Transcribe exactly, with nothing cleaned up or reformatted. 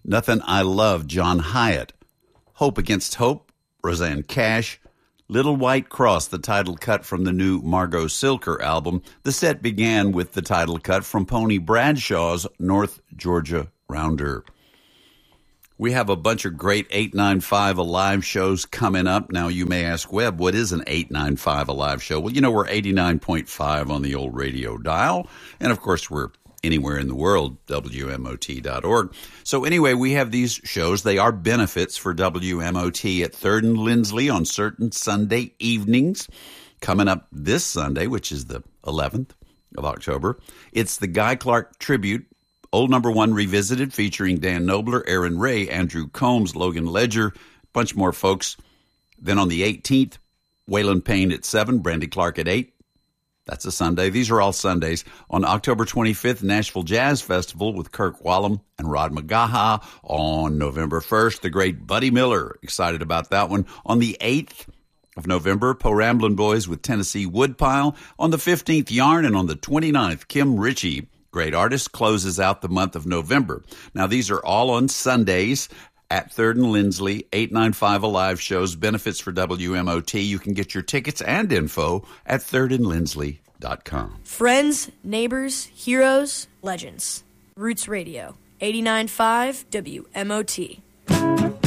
Nothing I Love, John Hyatt. Hope Against Hope, Roseanne Cash. Little White Cross, the title cut from the new Margot Silker album. The set began with the title cut from Pony Bradshaw's North Georgia Rounder. We have a bunch of great eight ninety-five Alive shows coming up. Now, you may ask, Webb, what is an eight ninety-five Alive show? Well, you know, we're eighty-nine point five on the old radio dial. And, of course, we're anywhere in the world, W M O T dot org. So anyway, we have these shows. They are benefits for W M O T at third and Lindsley on certain Sunday evenings. Coming up this Sunday, which is the eleventh of October, it's the Guy Clark Tribute, Old Number One Revisited, featuring Dan Knobler, Aaron Ray, Andrew Combs, Logan Ledger, a bunch more folks. Then on the eighteenth, Waylon Payne at seven, Brandy Clark at eight. That's a Sunday. These are all Sundays. On October twenty-fifth, Nashville Jazz Festival with Kirk Whalum and Rod McGaha. On November first, the great Buddy Miller. Excited about that one. On the eighth of November, Po Ramblin' Boys with Tennessee Woodpile. On the fifteenth, Yarn. And on the twenty-ninth, Kim Ritchie, great artist, closes out the month of November. Now, these are all on Sundays at third and Lindsley, eight ninety-five Alive shows, benefits for W M O T. You can get your tickets and info at third and lindsley dot com. Friends, neighbors, heroes, legends. Roots Radio, eighty-nine point five W M O T.